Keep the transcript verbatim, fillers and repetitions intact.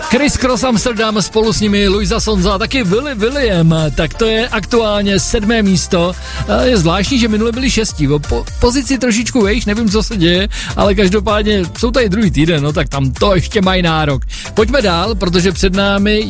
Chris Cross Amsterdam, spolu s nimi Luisa Sonza a taky Willy William, tak to je aktuálně sedmé místo. Je zvláštní, že minule byli šestí, o po, pozici trošičku vejš, nevím, co se děje, ale každopádně jsou tady druhý týden, no tak tam to ještě mají nárok. Pojďme dál, protože před námi